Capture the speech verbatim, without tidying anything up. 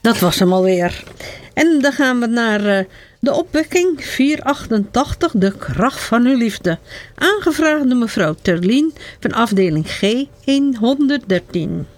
Dat was hem alweer. En dan gaan we naar uh, de opwekking vier achtentachtig, de kracht van uw liefde. Aangevraagd door mevrouw Terlien van afdeling G honderddertien.